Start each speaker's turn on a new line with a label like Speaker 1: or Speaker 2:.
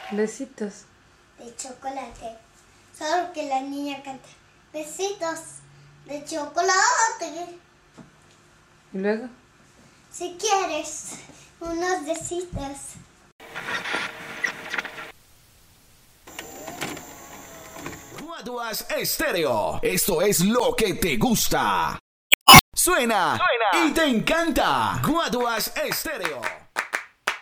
Speaker 1: Besitos.
Speaker 2: de chocolate. Solo que la niña canta besitos de chocolate.
Speaker 1: ¿Y luego?
Speaker 2: Si quieres unos besitos.
Speaker 3: Guaduas Estéreo. Esto es lo que te gusta. Suena y te encanta. Guaduas Estéreo.